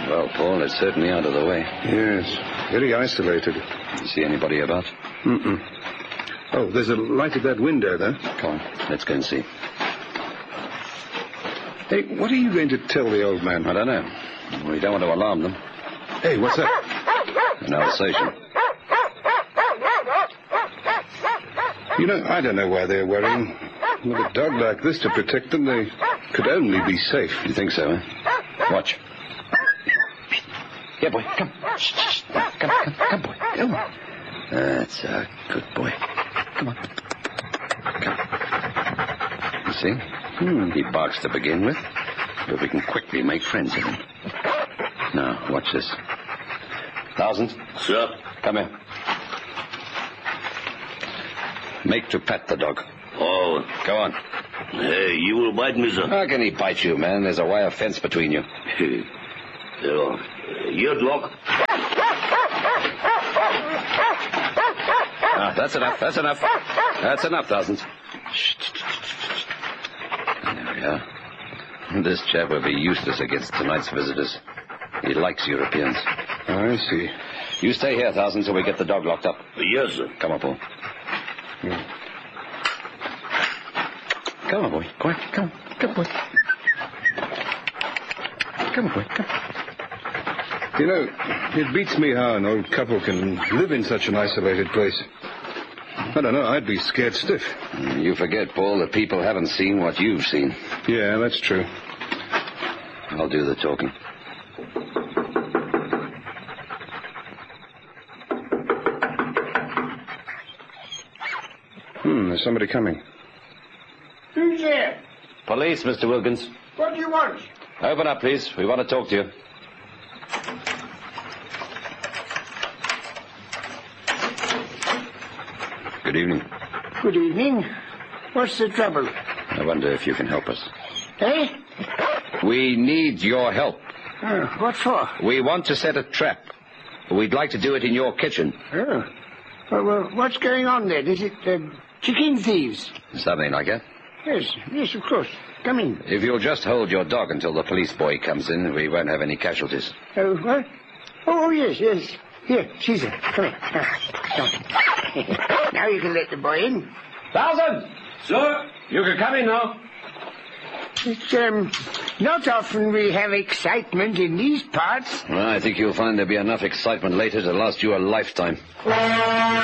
Well, Paul, it's certainly out of the way. Yes, very isolated. You see anybody about? Mm-mm. Oh, there's a light at that window, though. Come on, let's go and see. Hey, what are you going to tell the old man? I don't know. We don't want to alarm them. Hey, what's that? An Alsatian. You know, I don't know why they're worrying. With a dog like this to protect them, they could only be safe. You think so, eh? Watch. Here, boy, come. Shh. Come, boy. Come on. That's a good boy. Come on. Come. You see? He barks to begin with, but we can quickly make friends with him. Now, watch this. 1000? Sir? Come here. Make to pet the dog. Oh. Go on. Hey, you will bite me, sir? How can he bite you, man? There's a wire fence between you. Your dog. That's enough. That's enough, 1000. Shh. There we are. This chap will be useless against tonight's visitors. He likes Europeans. I see. You stay here, 1000, till we get the dog locked up. Yes, sir. Come on, Paul. Come on, boy. Quick, come, boy. Come on, boy. Come. You know, it beats me how an old couple can live in such an isolated place. I don't know, I'd be scared stiff. You forget, Paul, that people haven't seen what you've seen. Yeah, that's true. I'll do the talking. There's somebody coming. Who's there? Police, Mr. Wilkins. What do you want? Open up, please. We want to talk to you. Good evening. Good evening. What's the trouble? I wonder if you can help us. Eh? We need your help. What for? We want to set a trap. We'd like to do it in your kitchen. Oh. Well, what's going on there? Is it chicken thieves? Something like that. Yes, of course. Come in. If you'll just hold your dog until the police boy comes in, we won't have any casualties. Oh, what? Oh, yes. Here, Caesar, come here. Now you can let the boy in. 1000! Sir? You can come in now. It's, not often we have excitement in these parts. Well, I think you'll find there'll be enough excitement later to last you a lifetime.